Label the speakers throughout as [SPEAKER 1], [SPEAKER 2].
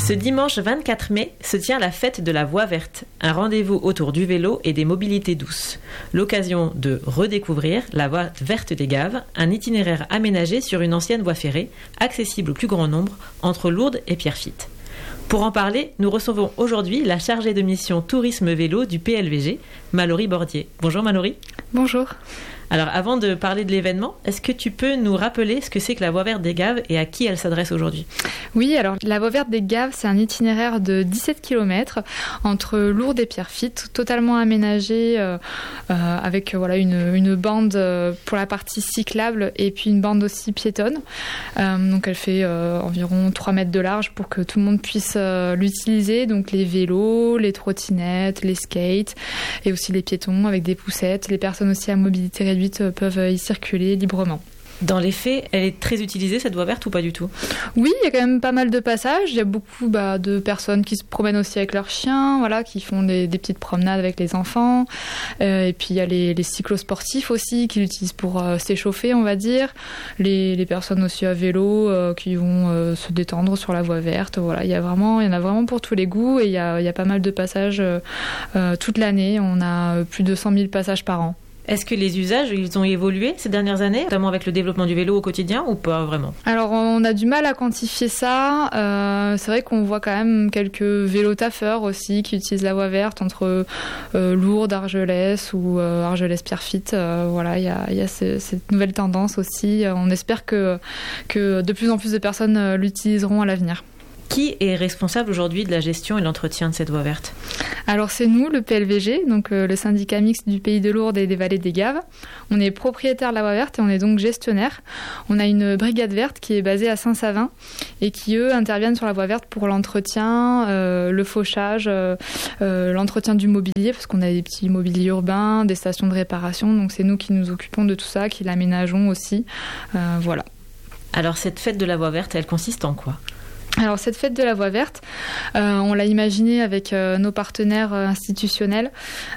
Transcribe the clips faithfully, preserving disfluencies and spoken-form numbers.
[SPEAKER 1] Ce dimanche vingt-quatre mai se tient la fête de la Voie Verte, un rendez-vous autour du vélo et des mobilités douces. L'occasion de redécouvrir la Voie Verte des Gaves, un itinéraire aménagé sur une ancienne voie ferrée, accessible au plus grand nombre, entre Lourdes et Pierrefitte. Pour en parler, nous recevons aujourd'hui la chargée de mission tourisme vélo du P L V G, Mallory Bordier. Bonjour Mallory.
[SPEAKER 2] Bonjour.
[SPEAKER 1] Alors avant de parler de l'événement, est-ce que tu peux nous rappeler ce que c'est que la Voie Verte des Gaves et à qui elle s'adresse aujourd'hui ?
[SPEAKER 2] Oui, alors la Voie Verte des Gaves, c'est un itinéraire de dix-sept kilomètres entre Lourdes et Pierrefitte, totalement aménagé euh, euh, avec voilà, une, une bande pour la partie cyclable et puis une bande aussi piétonne. Euh, donc elle fait euh, environ trois mètres de large pour que tout le monde puisse euh, l'utiliser, donc les vélos, les trottinettes, les skates et aussi les piétons avec des poussettes, les personnes aussi à mobilité réduite peuvent y circuler librement.
[SPEAKER 1] Dans les faits, elle est très utilisée cette voie verte ou pas du tout ?
[SPEAKER 2] Oui, il y a quand même pas mal de passages. Il y a beaucoup bah, de personnes qui se promènent aussi avec leurs chiens, voilà, qui font des, des petites promenades avec les enfants. Euh, et puis il y a les, les cyclosportifs aussi qui l'utilisent pour euh, s'échauffer, on va dire. Les, les personnes aussi à vélo euh, qui vont euh, se détendre sur la voie verte. Voilà, il y a vraiment, il y en a vraiment pour tous les goûts et il y a, il y a pas mal de passages euh, euh, toute l'année. On a plus de cent mille passages par an.
[SPEAKER 1] Est-ce que les usages, ils ont évolué ces dernières années, notamment avec le développement du vélo au quotidien ou pas vraiment ?
[SPEAKER 2] Alors, on a du mal à quantifier ça. Euh, c'est vrai qu'on voit quand même quelques vélo-taffeurs aussi qui utilisent la voie verte entre euh, Lourdes, Argelès ou euh, Argelès-Pierrefitte. Euh, voilà, il y a, y a ce, cette nouvelle tendance aussi. On espère que, que de plus en plus de personnes l'utiliseront à l'avenir.
[SPEAKER 1] Qui est responsable aujourd'hui de la gestion et l'entretien de cette voie verte ?
[SPEAKER 2] Alors c'est nous, le P L V G, donc euh, le syndicat mixte du Pays de Lourdes et des Vallées des Gaves. On est propriétaire de la voie verte et on est donc gestionnaire. On a une brigade verte qui est basée à Saint-Savin et qui, eux, interviennent sur la voie verte pour l'entretien, euh, le fauchage, euh, euh, l'entretien du mobilier, parce qu'on a des petits mobiliers urbains, des stations de réparation. Donc c'est nous qui nous occupons de tout ça, qui l'aménageons aussi. Euh, voilà.
[SPEAKER 1] Alors cette fête de la voie verte, elle consiste en quoi ?
[SPEAKER 2] Alors cette fête de la voie verte, euh, on l'a imaginée avec euh, nos partenaires euh, institutionnels,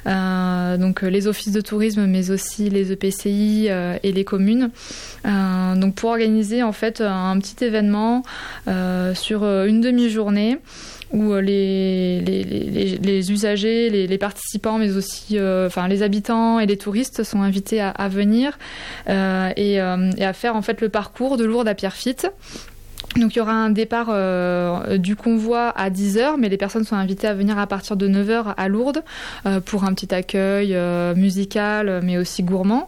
[SPEAKER 2] euh, donc euh, les offices de tourisme, mais aussi les E P C I euh, et les communes, euh, donc pour organiser en fait un petit événement euh, sur euh, une demi-journée où les, les, les, les usagers, les, les participants, mais aussi euh, enfin, les habitants et les touristes sont invités à, à venir euh, et, euh, et à faire en fait le parcours de Lourdes à Pierrefitte. Donc il y aura un départ euh, du convoi à dix heures, mais les personnes sont invitées à venir à partir de neuf heures à Lourdes euh, pour un petit accueil euh, musical, mais aussi gourmand.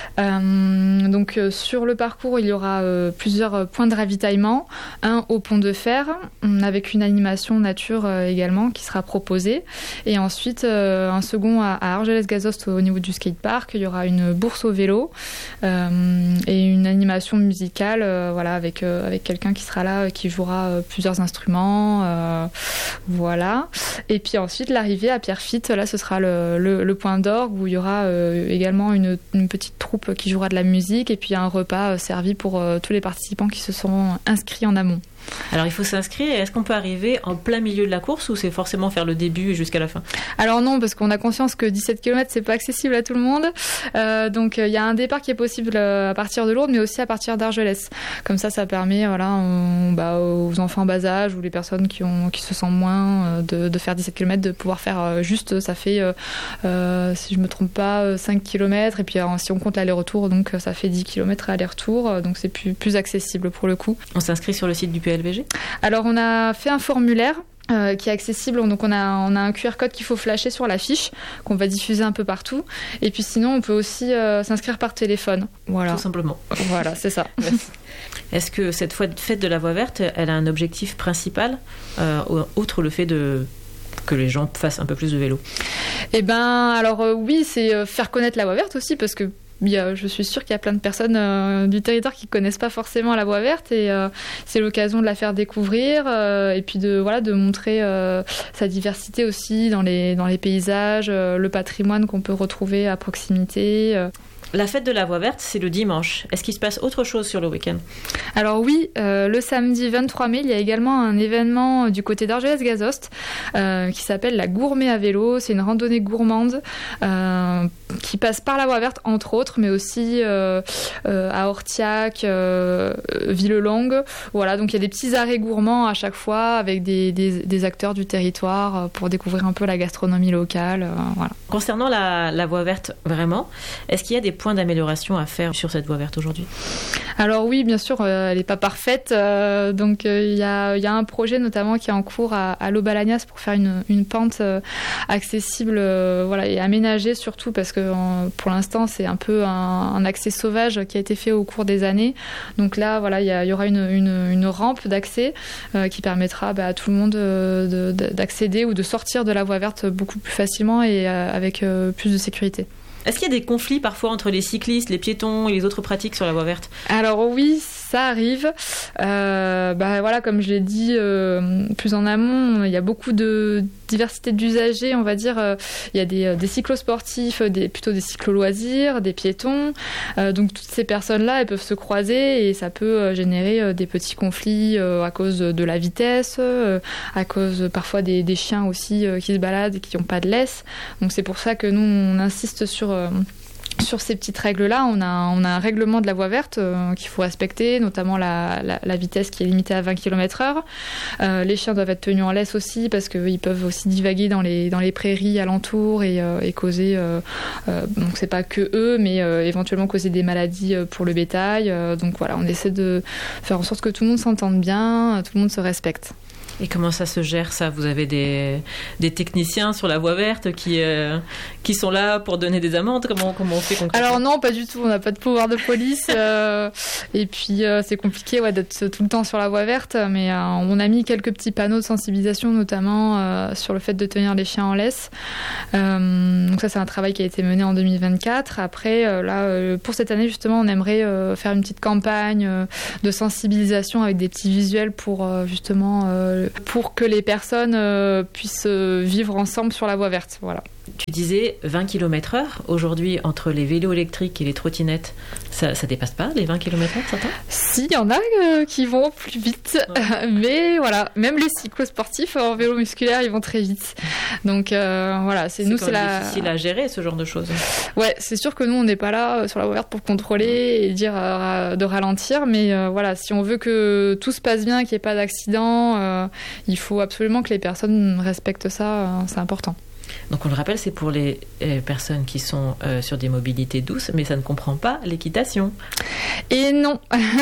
[SPEAKER 2] Euh, donc euh, sur le parcours, il y aura euh, plusieurs points de ravitaillement, un au pont de fer, avec une animation nature euh, également qui sera proposée, et ensuite euh, un second à, à Argelès-Gazost au niveau du skatepark. Il y aura une bourse au vélo euh, et une animation musicale, euh, voilà, avec, euh, avec quelqu'un qui sera là, qui jouera euh, plusieurs instruments, euh, voilà. Et puis ensuite l'arrivée à Pierrefitte, là ce sera le, le, le point d'orgue où il y aura euh, également une, une petite troupe qui jouera de la musique et puis un repas euh, servi pour euh, tous les participants qui se seront inscrits en amont.
[SPEAKER 1] Alors il faut s'inscrire, et est-ce qu'on peut arriver en plein milieu de la course ou c'est forcément faire le début et jusqu'à la fin ?
[SPEAKER 2] Alors non, parce qu'on a conscience que dix-sept kilomètres c'est pas accessible à tout le monde, euh, donc il euh, y a un départ qui est possible à partir de Lourdes mais aussi à partir d'Argelès. Comme ça, ça permet voilà, on, bah, aux enfants bas âge ou les personnes qui, ont, qui se sentent moins euh, de, de faire dix-sept kilomètres, de pouvoir faire euh, juste, ça fait euh, euh, si je me trompe pas cinq kilomètres et puis euh, si on compte l'aller-retour, donc ça fait dix kilomètres aller-retour, euh, donc c'est plus, plus accessible pour le coup.
[SPEAKER 1] On s'inscrit sur le site du P L V G ?
[SPEAKER 2] Alors on a fait un formulaire euh, qui est accessible, donc on a, on a un Q R code qu'il faut flasher sur la fiche qu'on va diffuser un peu partout, et puis sinon on peut aussi euh, s'inscrire par téléphone. Voilà.
[SPEAKER 1] Tout simplement.
[SPEAKER 2] Voilà, c'est ça.
[SPEAKER 1] Est-ce que cette fête de la voie verte, elle a un objectif principal, euh, outre le fait de que les gens fassent un peu plus de vélo ?
[SPEAKER 2] Eh ben alors euh, oui, c'est euh, faire connaître la voie verte aussi, parce que Il y a, je suis sûre qu'il y a plein de personnes euh, du territoire qui ne connaissent pas forcément la voie verte et euh, c'est l'occasion de la faire découvrir euh, et puis de, voilà, de montrer euh, sa diversité aussi dans les, dans les paysages, euh, le patrimoine qu'on peut retrouver à proximité. Euh.
[SPEAKER 1] La fête de la voie verte, c'est le dimanche. Est-ce qu'il se passe autre chose sur le week-end ?
[SPEAKER 2] Alors oui, euh, le samedi vingt-trois mai, il y a également un événement du côté d'Argelès-Gazost euh, qui s'appelle la Gourmet à vélo. C'est une randonnée gourmande euh, qui passent par la voie verte, entre autres, mais aussi euh, euh, à Ortiac, euh, Villelongue. Voilà, donc il y a des petits arrêts gourmands à chaque fois avec des, des, des acteurs du territoire pour découvrir un peu la gastronomie locale. Euh, voilà.
[SPEAKER 1] Concernant la, la voie verte, vraiment, est-ce qu'il y a des points d'amélioration à faire sur cette voie verte aujourd'hui ?
[SPEAKER 2] Alors oui, bien sûr, euh, elle n'est pas parfaite. Euh, donc il euh, y, a, y a un projet notamment qui est en cours à, à l'Aubalagnas pour faire une, une pente euh, accessible euh, voilà, et aménagée surtout parce que euh, pour l'instant c'est un peu un, un accès sauvage qui a été fait au cours des années. Donc là, voilà, il y, y aura une, une, une rampe d'accès euh, qui permettra bah, à tout le monde euh, de, d'accéder ou de sortir de la voie verte beaucoup plus facilement et euh, avec euh, plus de sécurité.
[SPEAKER 1] Est-ce qu'il y a des conflits parfois entre les cyclistes, les piétons et les autres pratiques sur la voie verte ?
[SPEAKER 2] Alors oui, ça arrive. Euh, bah voilà, comme je l'ai dit euh, plus en amont, il y a beaucoup de diversité d'usagers, on va dire. Euh, il y a des, des cyclosportifs, des, plutôt des cyclo-loisirs, des piétons. Euh, donc toutes ces personnes-là, elles peuvent se croiser et ça peut générer des petits conflits euh, à cause de la vitesse, euh, à cause parfois des, des chiens aussi euh, qui se baladent et qui n'ont pas de laisse. Donc c'est pour ça que nous, on insiste sur... Euh, Sur ces petites règles-là, on a, on a un règlement de la voie verte euh, qu'il faut respecter, notamment la, la, la vitesse qui est limitée à vingt kilomètres heure. Euh, les chiens doivent être tenus en laisse aussi parce qu'ils peuvent aussi divaguer dans les, dans les prairies alentours et, euh, et causer, euh, euh, donc c'est pas que eux, mais euh, éventuellement causer des maladies pour le bétail. Euh, donc voilà, on essaie de faire en sorte que tout le monde s'entende bien, tout le monde se respecte.
[SPEAKER 1] Et comment ça se gère, ça ? Vous avez des, des techniciens sur la voie verte qui, euh, qui sont là pour donner des amendes ? Comment, comment on fait concrètement ?
[SPEAKER 2] Alors non, pas du tout. On n'a pas de pouvoir de police. Euh, et puis, euh, c'est compliqué ouais, d'être tout le temps sur la voie verte. Mais euh, on a mis quelques petits panneaux de sensibilisation, notamment euh, sur le fait de tenir les chiens en laisse. Euh, donc ça, c'est un travail qui a été mené en deux mille vingt-quatre. Après, euh, là, euh, pour cette année, justement, on aimerait euh, faire une petite campagne euh, de sensibilisation avec des petits visuels pour, euh, justement... Euh, pour que les personnes euh, puissent vivre ensemble sur la voie verte. Voilà.
[SPEAKER 1] Tu disais vingt kilomètres heure. Aujourd'hui, entre les vélos électriques et les trottinettes, ça, ça dépasse pas les vingt kilomètres heure, certains ?
[SPEAKER 2] Si, il y en a euh, qui vont plus vite. Ouais. Mais voilà, même les cyclosportifs en vélo musculaire, ils vont très vite. Donc euh, voilà, c'est,
[SPEAKER 1] c'est
[SPEAKER 2] nous,
[SPEAKER 1] quand
[SPEAKER 2] c'est
[SPEAKER 1] même
[SPEAKER 2] la...
[SPEAKER 1] difficile à gérer ce genre de choses.
[SPEAKER 2] Ouais, c'est sûr que nous, on n'est pas là sur la voie verte pour contrôler et dire euh, de ralentir. Mais euh, voilà, si on veut que tout se passe bien, qu'il n'y ait pas d'accident, euh, il faut absolument que les personnes respectent ça. Euh, c'est important.
[SPEAKER 1] Donc on le rappelle, c'est pour les euh, personnes qui sont euh, sur des mobilités douces, mais ça ne comprend pas l'équitation.
[SPEAKER 2] Et non,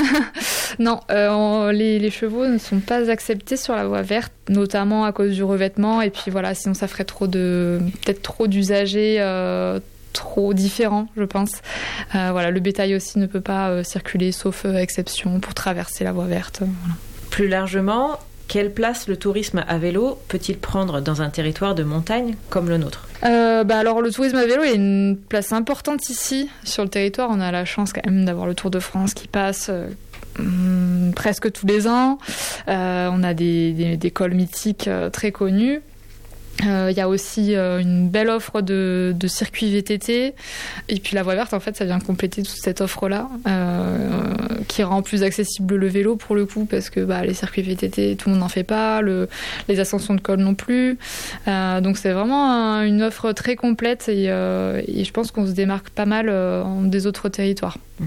[SPEAKER 2] non, euh, on, les, les chevaux ne sont pas acceptés sur la voie verte, notamment à cause du revêtement. Et puis voilà, sinon ça ferait trop de, peut-être trop d'usagers. Euh, trop différents, je pense. Euh, voilà, le bétail aussi ne peut pas euh, circuler, sauf euh, exception, pour traverser la voie verte. Voilà.
[SPEAKER 1] Plus largement, quelle place le tourisme à vélo peut-il prendre dans un territoire de montagne comme le nôtre ?
[SPEAKER 2] euh, bah alors le tourisme à vélo a une place importante ici sur le territoire. On a la chance quand même d'avoir le Tour de France qui passe euh, hum, presque tous les ans. Euh, on a des, des, des cols mythiques euh, très connus. Il euh, y a aussi euh, une belle offre de, de circuits V T T et puis la voie verte en fait ça vient compléter toute cette offre là euh, qui rend plus accessible le vélo pour le coup parce que bah, les circuits V T T tout le monde n'en fait pas, le, les ascensions de col non plus euh, donc c'est vraiment un, une offre très complète et, euh, et je pense qu'on se démarque pas mal euh, des autres territoires. Mmh.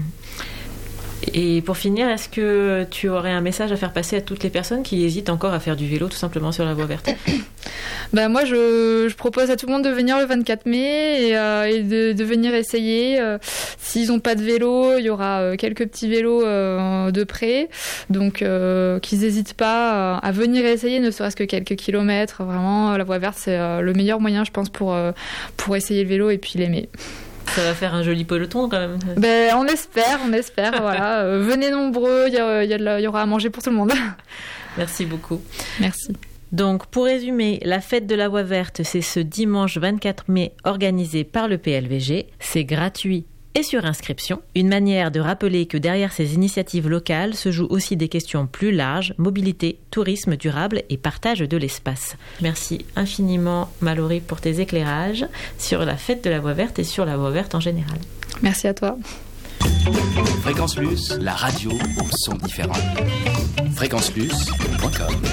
[SPEAKER 1] Et pour finir, est-ce que tu aurais un message à faire passer à toutes les personnes qui hésitent encore à faire du vélo tout simplement sur la voie verte ?
[SPEAKER 2] Ben moi, je, je propose à tout le monde de venir le vingt-quatre mai et, euh, et de, de venir essayer. Euh, s'ils n'ont pas de vélo, il y aura euh, quelques petits vélos euh, de près. Donc, euh, qu'ils n'hésitent pas à venir essayer, ne serait-ce que quelques kilomètres. Vraiment, la voie verte, c'est euh, le meilleur moyen, je pense, pour, euh, pour essayer le vélo et puis l'aimer.
[SPEAKER 1] Ça va faire un joli peloton quand même.
[SPEAKER 2] Ben, on espère, on espère. Voilà. Euh, venez nombreux, il y, a, il y, a, il y aura à manger pour tout le monde.
[SPEAKER 1] Merci beaucoup.
[SPEAKER 2] Merci.
[SPEAKER 1] Donc, pour résumer, la fête de la voie verte, c'est ce dimanche vingt-quatre mai organisé par le P L V G. C'est gratuit et sur inscription. Une manière de rappeler que derrière ces initiatives locales se jouent aussi des questions plus larges, mobilité, tourisme durable et partage de l'espace. Merci infiniment Mallory pour tes éclairages sur la fête de la voie verte et sur la voie verte en général.
[SPEAKER 2] Merci à toi.
[SPEAKER 3] Fréquence Plus, la radio au son différent. fréquence plus point com